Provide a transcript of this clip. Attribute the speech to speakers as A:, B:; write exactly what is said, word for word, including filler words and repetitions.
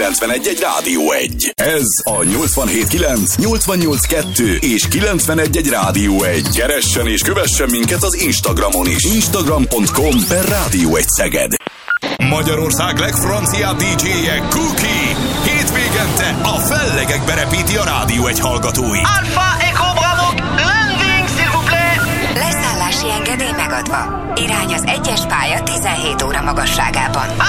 A: kilencvenegy egy Rádió egy. Ez a nyolcvanhét kilenc, nyolcvannyolc kettő és kilencvenegy egy Rádió egy. Keressen és kövessen minket az Instagramon is. Instagram pont com per Rádió egy Szeged. Magyarország legfranciább dé dzséje Cookie. Hétvégente a fellegekbe repíti a Rádió egy hallgatói.
B: Alpha Echo Bravo, landing s'il vous plaît.
C: Leszállási engedély megadva. Irány az egyes pálya tizenhét óra magasságában.